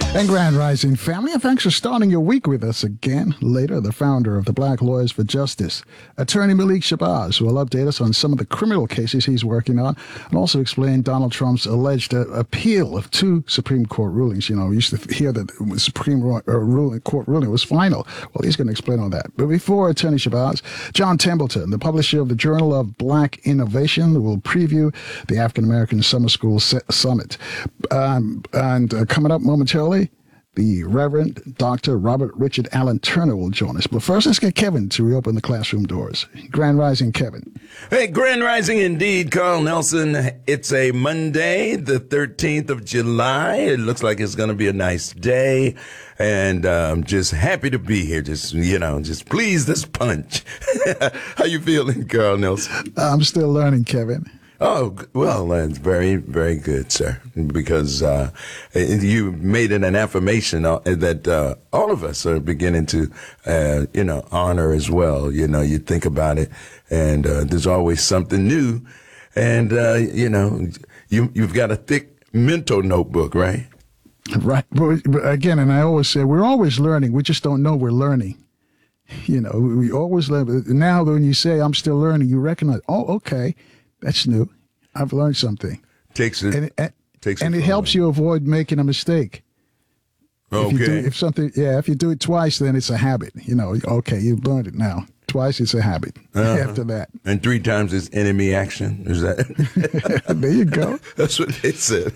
And Grand Rising family, and thanks for starting your week with us again. Later, the founder of the Black Lawyers for Justice, Attorney Malik Shabazz, will update us on some of the criminal cases he's working on and also explain Donald Trump's alleged appeal of two Supreme Court rulings. You know, we used to hear that the Supreme Court ruling was final. Well, he's going to explain all that. But before Attorney Shabazz, John Templeton, the publisher of the Journal of Black Innovation, will preview the African American Summer School Summit. Coming up momentarily, the Reverend Dr. Robert Richard Allen Turner will join us. But first, let's get Kevin to reopen the classroom doors. Grand Rising, Kevin. Hey, Grand Rising indeed, Carl Nelson. It's a Monday, the 13th of July. It looks like it's going to be a nice day. And I'm just happy to be here. Just pleased as punch. How you feeling, Carl Nelson? I'm still learning, Kevin. Oh, well, that's very, very good, sir, because you made it an affirmation that all of us are beginning to, honor as well. You know, you think about it, and there's always something new, and, you've got a thick mental notebook, right? Right. But again, and I always say, we're always learning. We just don't know we're learning. You know, we always learn. Now, when you say, I'm still learning, you recognize, oh, okay. That's new. I've learned something. It helps you avoid making a mistake. Okay. If you do it twice, then it's a habit. You know, okay, you've learned it now. Twice, it's a habit. After that. And 3 times is enemy action. Is that? There you go. That's what they said.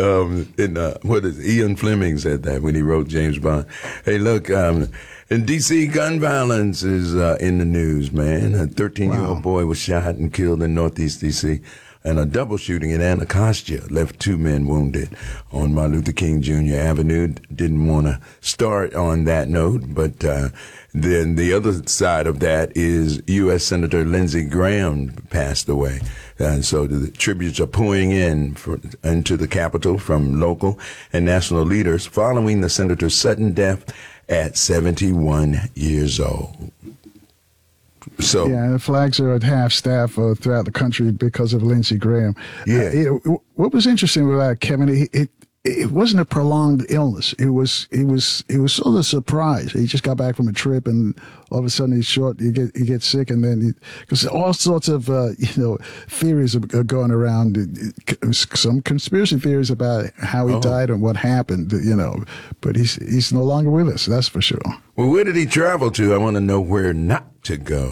Ian Fleming said that when he wrote James Bond. Hey, look, in D.C., gun violence is in the news, man. A 13-year-old boy was shot and killed in Northeast D.C., and a double shooting in Anacostia left 2 men wounded on Martin Luther King Jr. Avenue. Didn't want to start on that note, but then the other side of that is U.S. Senator Lindsey Graham passed away. And so the tributes are pouring into the Capitol from local and national leaders following the senator's sudden death at 71 years old. So yeah, the flags are at half staff throughout the country because of Lindsey Graham. Yeah. What was interesting with that, Kevin, it wasn't a prolonged illness. It was sort of a surprise. He just got back from a trip, and all of a sudden he gets sick, and then because all sorts of theories are going around. Some conspiracy theories about how he died and what happened. But he's no longer with us. That's for sure. Well, where did he travel to? I want to know where not to go.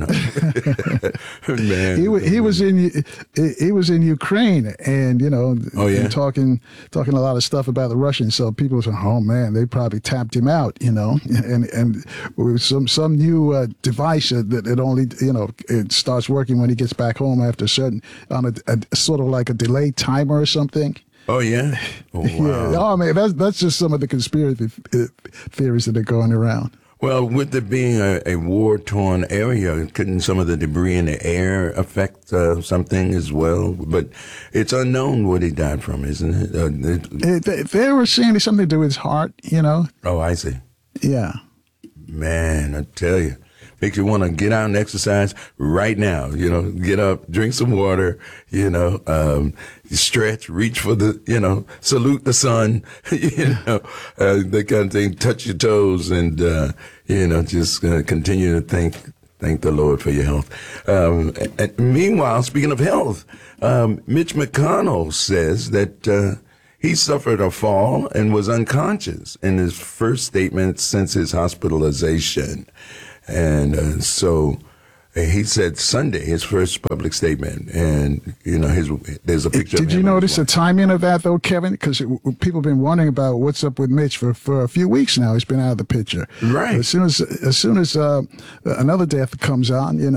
Man, he was in Ukraine, and and talking a lot of stuff about the Russians. So people say, "Oh man, they probably tapped him out," and with some new device that only it starts working when he gets back home after on a sort of like a delayed timer or something. Oh yeah. Oh, wow. Yeah. Oh man, that's just some of the conspiracy theories that are going around. Well, with it being a war-torn area, couldn't some of the debris in the air affect something as well? But it's unknown what he died from, isn't it? They were saying it's something to do with his heart, Oh, I see. Yeah. Man, I tell you. Makes you want to get out and exercise right now. Get up, drink some water, stretch, reach for salute the sun, that kind of thing, touch your toes and, just continue to thank the Lord for your health. And meanwhile, speaking of health, Mitch McConnell says that, he suffered a fall and was unconscious in his first statement since his hospitalization. And so he said Sunday, his first public statement, and there's a picture. Did you notice the timing of that though, Kevin? Because people have been wondering about what's up with Mitch for a few weeks now. He's been out of the picture. Right. As soon as another death comes on, he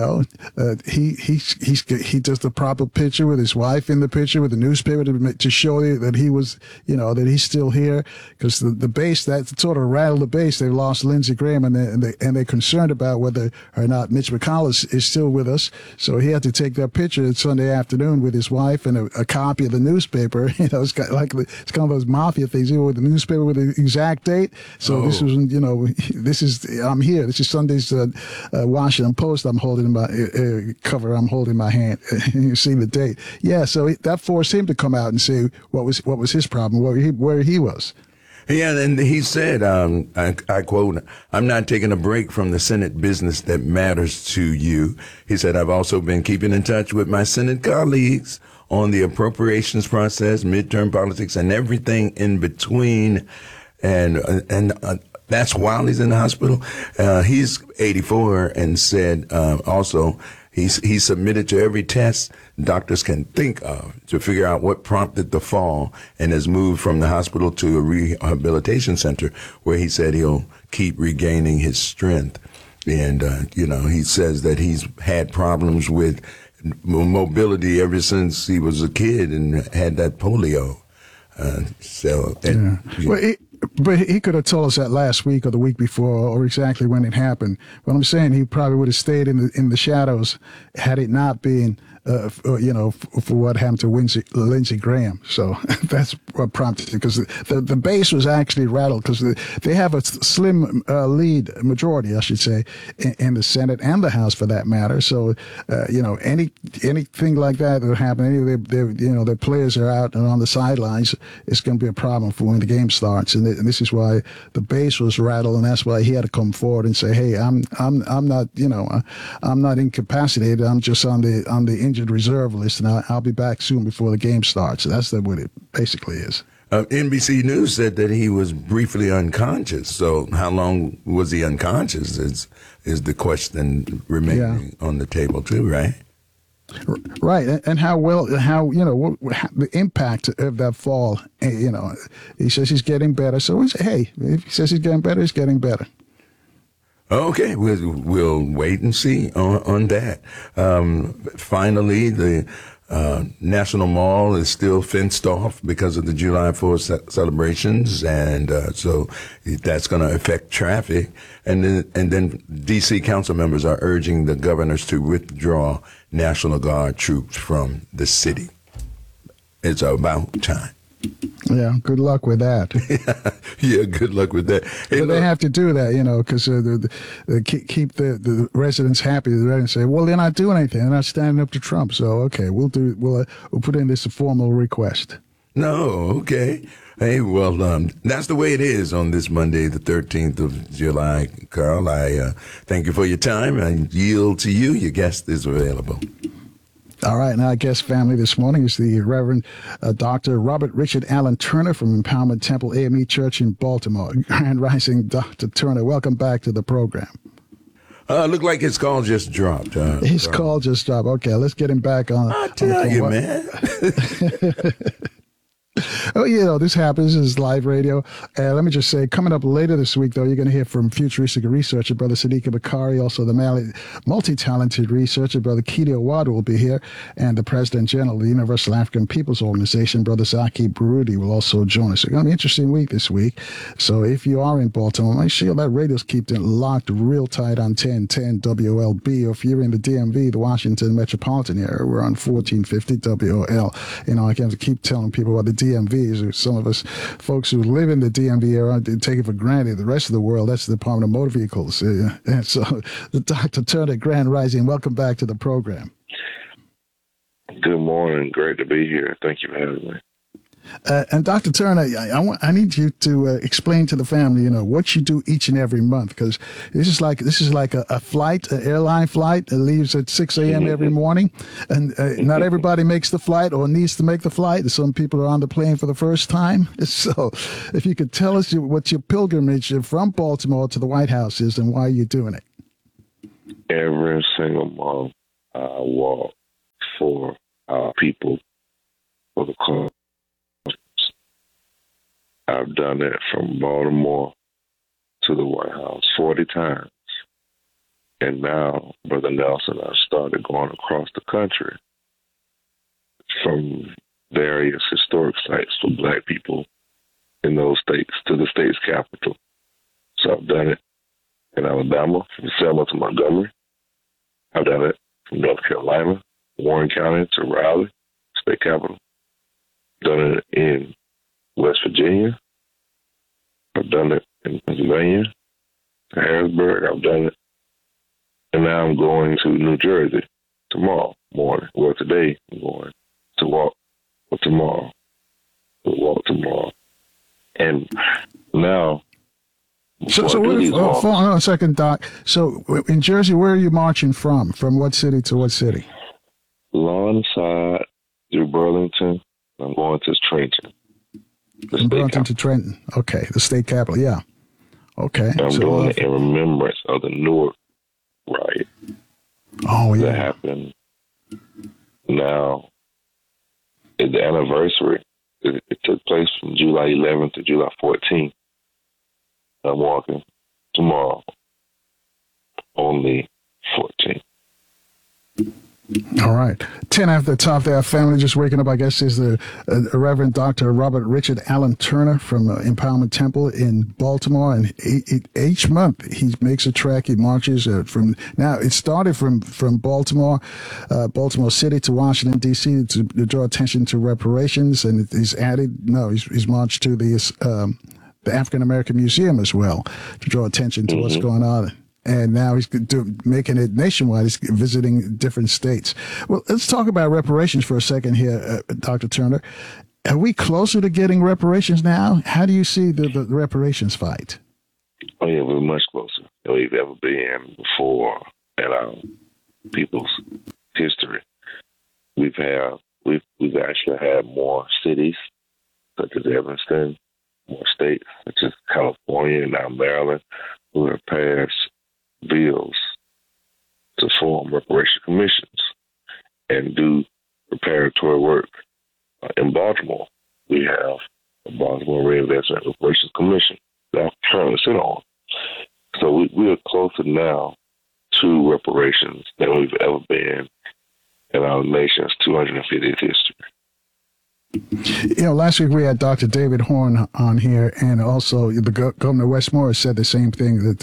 does the proper picture with his wife in the picture with the newspaper to show you that he was, that he's still here. Because the base that sort of rattled the base. They lost Lindsey Graham, and they're concerned about whether or not Mitch McConnell is still with us. So he had to take that picture Sunday afternoon with his wife and a copy of the newspaper. It's kind of those mafia things, with the newspaper with the exact date. So this was, I'm here. This is Sunday's Washington Post. I'm holding my cover. I'm holding my hand. You see the date. Yeah. So that forced him to come out and say what was his problem, where he was. Yeah, and he said, I quote, "I'm not taking a break from the Senate business that matters to you." He said, "I've also been keeping in touch with my Senate colleagues on the appropriations process, midterm politics, and everything in between." And that's while he's in the hospital. He's 84 and said also he submitted to every test doctors can think of to figure out what prompted the fall, and has moved from the hospital to a rehabilitation center where he said he'll keep regaining his strength. And, he says that he's had problems with mobility ever since he was a kid and had that polio. But he could have told us that last week or the week before or exactly when it happened. But I'm saying he probably would have stayed in the shadows had it not been, for what happened to Lindsey Graham. So that's what prompted it, because the base was actually rattled because they have a slim lead majority, I should say, in the Senate and the House for that matter. So, anything like that would happen. Any of their players are out and on the sidelines. It's going to be a problem for when the game starts. And this is why the base was rattled, and that's why he had to come forward and say, "Hey, I'm not, I'm not incapacitated. I'm just on the injured reserve list, and I'll be back soon before the game starts." So that's what it basically is. NBC News said that he was briefly unconscious. So how long was he unconscious is the question remaining on the table too, right? Right, and the impact of that fall. He says he's getting better. So we say, hey, if he says he's getting better, he's getting better. Okay, we'll wait and see on that. Finally, the National Mall is still fenced off because of the July 4th celebrations, and so that's going to affect traffic. And then D.C. council members are urging the governors to withdraw National Guard troops from the city. It's about time. Yeah, good luck with that. Yeah, good luck with that. Hey, but they have to do that, because they keep the residents happy. The residents say, well, they're not doing anything. They're not standing up to Trump. So, okay, we'll put in this a formal request. No, okay. Hey, well, that's the way it is on this Monday, the 13th of July. Carl, I thank you for your time. I yield to you. Your guest is available. All right, now our guest family this morning is the Reverend Dr. Robert Richard Allen Turner from Empowerment Temple AME Church in Baltimore. Grand Rising, Dr. Turner. Welcome back to the program. Look like his call just dropped. His call just dropped. Okay, let's get him back on. I tell you, man. Oh, this happens. This is live radio. Let me just say, coming up later this week, though, you're going to hear from futuristic researcher, Brother Sadiq Bakari, also the multi-talented researcher, Brother Kidi Awad will be here, and the President General of the Universal African Peoples Organization, Brother Zaki Barudi, will also join us. It's going to be an interesting week this week. So if you are in Baltimore, make sure that radio's keep it locked real tight on 1010 WLB. Or if you're in the DMV, the Washington metropolitan area, we're on 1450 WOL. I can keep telling people about the DMV. Some of us folks who live in the DMV area take it for granted. The rest of the world, that's the Department of Motor Vehicles. And so, Dr. Turner, Grand Rising, welcome back to the program. Good morning. Great to be here. Thank you for having me. And Dr. Turner, I need you to explain to the family, what you do each and every month, because this is like a flight, an airline flight that leaves at 6 a.m. every morning, and not everybody makes the flight or needs to make the flight. Some people are on the plane for the first time. So, if you could tell us what your pilgrimage from Baltimore to the White House is and why you're doing it. Every single month, I walk for our people, for the cause. I've done it from Baltimore to the White House 40 times. And now, Brother Nelson, I started going across the country from various historic sites for Black people in those states to the state's capital. So I've done it in Alabama, from Selma to Montgomery. I've done it from North Carolina, Warren County to Raleigh, state capital. I've done it in West Virginia. I've done it in Pennsylvania, Harrisburg. I've done it. And now I'm going to New Jersey tomorrow morning. Well, today I'm going to walk tomorrow. And now, So hold on a second, Doc. So in Jersey, where are you marching from? From what city to what city? Lawnside through Burlington. I'm going to Trenton. From Burlington to Trenton. Okay, the state capital. Yeah. Okay. And I'm doing it in remembrance of the Newark riot. Oh, yeah. That happened. Now, the anniversary, it took place from July 11th to July 14th. I'm walking tomorrow, only 14th. All right. 10 after the top there. Family just waking up, I guess, is the Reverend Dr. Robert Richard Allen Turner from Empowerment Temple in Baltimore. And each month he makes a trek. He marches from now. It started from Baltimore, Baltimore City to Washington, D.C. to draw attention to reparations. And he's marched to the African American Museum as well to draw attention to what's going on. And now he's making it nationwide. He's visiting different states. Well, let's talk about reparations for a second here, Dr. Turner. Are we closer to getting reparations now? How do you see the reparations fight? Oh, yeah, we're much closer than we've ever been before in our people's history. We've actually had more cities, such as Evanston, more states, such as California and now Maryland, who have passed bills to form reparation commissions and do preparatory work. In Baltimore, we have the Baltimore Reinvestment and Reparations Commission that I currently sit on. So we are closer now to reparations than we've ever been in our nation's 250th history. Last week we had Dr. David Horn on here, and also the Governor Wes Morris said the same thing, that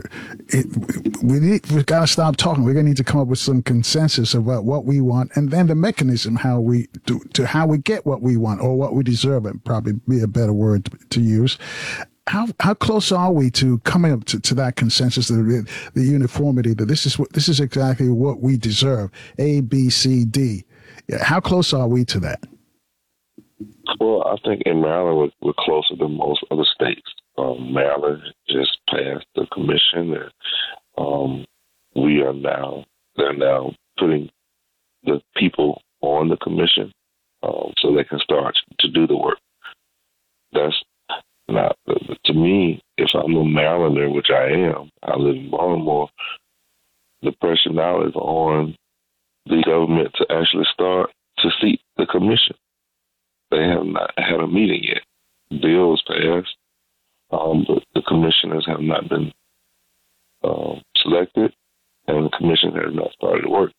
we've got to stop talking. We're going to need to come up with some consensus about what we want, and then the mechanism how we get what we want or what we deserve. It probably be a better word to use. How close are we to coming up to that consensus, the uniformity that this is exactly what we deserve? A, B, C, D. How close are we to that? Well, I think in Maryland we're closer than most other states. Maryland just passed the commission, and they're now putting the people on the commission so they can start to do the work. That's not, to me, if I'm a Marylander, which I am, I live in Baltimore, the pressure now is on the government to actually start to seat the commission. They have not had a meeting yet. Bills passed, but the commissioners have not been selected, and the commission has not started work.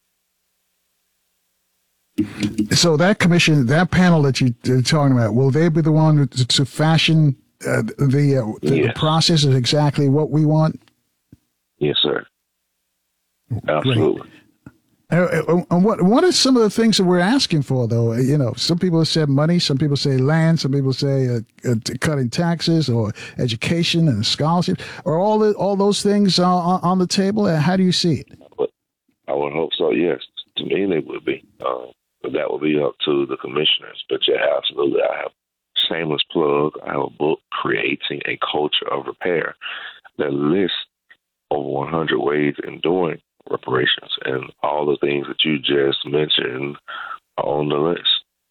So that commission, that panel that you're talking about, will they be the one to fashion the process of exactly what we want? Yes, sir. Absolutely. Great. And what are some of the things that we're asking for, though? Some people have said money, some people say land, some people say cutting taxes or education and scholarship. Are all those things on the table? How do you see it? I would hope so, yes. To me, they would be. But that would be up to the commissioners. But yeah, absolutely. I have shameless plug. I have a book, Creating a Culture of Repair, that lists over 100 ways in doing reparations, and all the things that you just mentioned are on the list.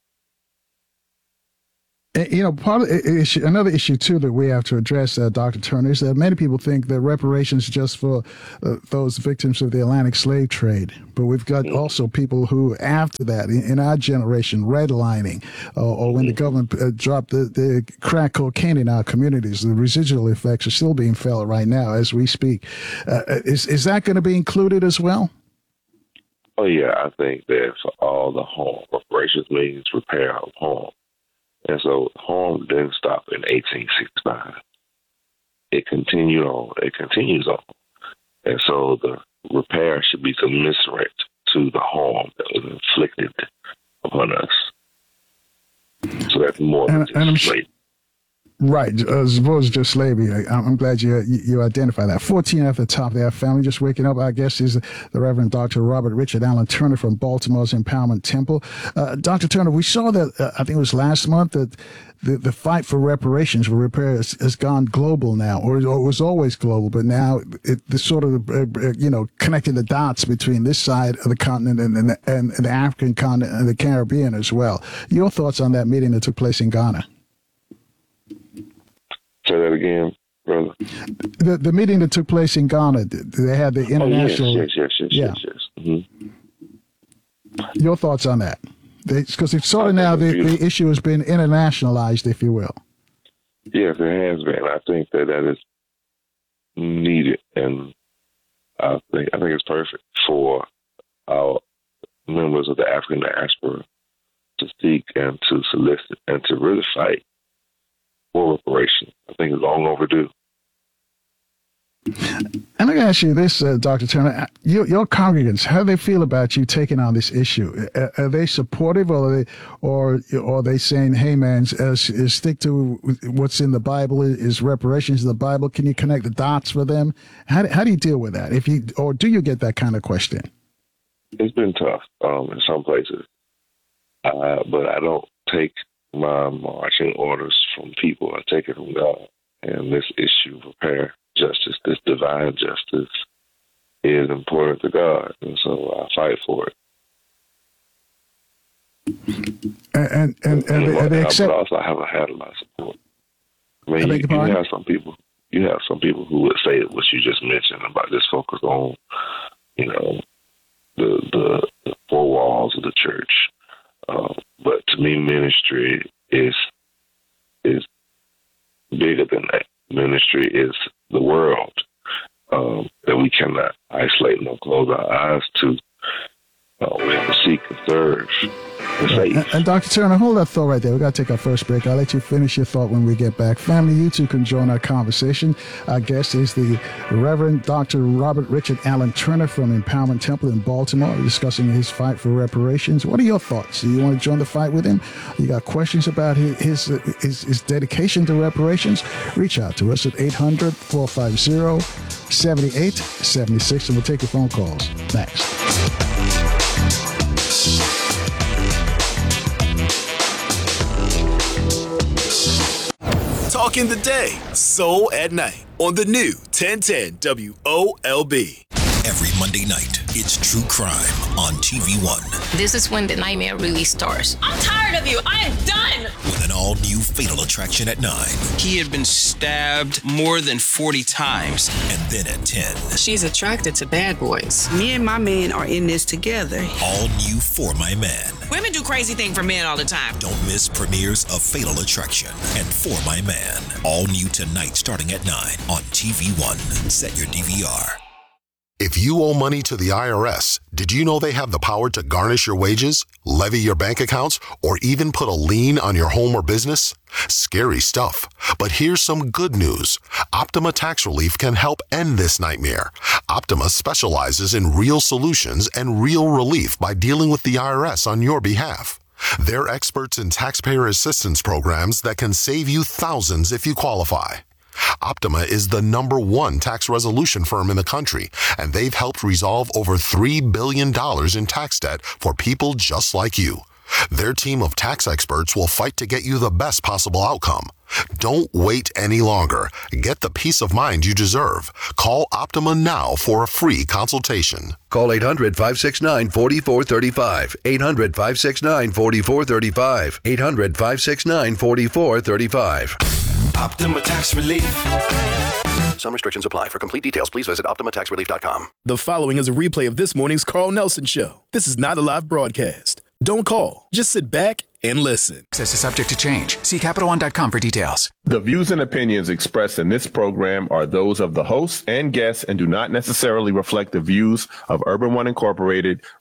Part of another issue too that we have to address, Dr. Turner, is that many people think that reparations is just for those victims of the Atlantic slave trade, but we've got also people who, after that, in our generation, redlining, or when the government dropped the crack cocaine in our communities, the residual effects are still being felt right now as we speak. Is that going to be included as well? Oh yeah, I think that for all the harm, reparations means repair of harm. And so harm didn't stop in 1869. It continued on. It continues on. And so the repair should be commensurate to the harm that was inflicted upon us. So that's more than just slavery. Right, as opposed to just slavery. I'm glad you identify that. 14 at the top there, family. Just waking up, I guess, is the Reverend Dr. Robert Richard Allen Turner from Baltimore's Empowerment Temple. Dr. Turner, we saw that, I think it was last month, that the fight for reparations for repair has gone global now, or it was always global, but now it's sort of, connecting the dots between this side of the continent and the African continent and the Caribbean as well. Your thoughts on that meeting that took place in Ghana? Say that again, brother. The meeting that took place in Ghana, they had the international... Yes. Mm-hmm. Your thoughts on that? Because it's sort of now the issue has been internationalized, if you will. Yes, it has been. I think that is needed, and I think it's perfect for our members of the African diaspora to seek and to solicit and to really fight for reparations. I think it's long overdue. And I'm going to ask you this, Dr. Turner. Your congregants, how do they feel about you taking on this issue? Are they supportive, or are they saying, "Hey, man, stick to what's in the Bible? Is reparations in the Bible? Can you connect the dots for them?" How do you deal with that? Or do you get that kind of question? It's been tough in some places, but I don't take my marching orders from people. I take it from God. And this issue of repair justice, this divine justice, is important to God, and so I fight for it. And they accept. But also, I haven't had a lot of support. I mean, you have some people. You have some people who would say what you just mentioned about just focus on, the four walls of the church. But to me, ministry is bigger than that. Ministry is the world that we cannot isolate nor close our eyes to. We have to seek and serve and save. And Dr. Turner, hold that thought right there. We've got to take our first break. I'll let you finish your thought when we get back. Family, you too can join our conversation. Our guest is the Reverend Dr. Robert Richard Allen Turner from Empowerment Temple in Baltimore. We're discussing his fight for reparations. What are your thoughts? Do you want to join the fight with him? You got questions about his dedication to reparations? Reach out to us at 800-450-7876, and we'll take your phone calls next. Talking the day, soul at night on the new 1010 WOLB. Every Monday night, it's True Crime on TV1. This is when the nightmare really starts. I'm tired of you. I am done. With an all-new Fatal Attraction at 9. He had been stabbed more than 40 times. And then at 10. She's attracted to bad boys. Me and my man are in this together. All new For My Man. Women do crazy things for men all the time. Don't miss premieres of Fatal Attraction and For My Man. All new tonight starting at 9 on TV1. Set your DVR. If you owe money to the IRS, did you know they have the power to garnish your wages, levy your bank accounts, or even put a lien on your home or business? Scary stuff. But here's some good news. Optima Tax Relief can help end this nightmare. Optima specializes in real solutions and real relief by dealing with the IRS on your behalf. They're experts in taxpayer assistance programs that can save you thousands if you qualify. Optima is the #1 tax resolution firm in the country, and they've helped resolve over $3 billion in tax debt for people just like you. Their team of tax experts will fight to get you the best possible outcome. Don't wait any longer. Get the peace of mind you deserve. Call Optima now for a free consultation. Call 800-569-4435. 800-569-4435. 800-569-4435. Optima Tax Relief. Some restrictions apply. For complete details, please visit OptimaTaxRelief.com. The following is a replay of this morning's Carl Nelson Show. This is not a live broadcast. Don't call. Just sit back and listen. Access is subject to change. See CapitalOne.com for details. The views and opinions expressed in this program are those of the hosts and guests and do not necessarily reflect the views of Urban One Incorporated,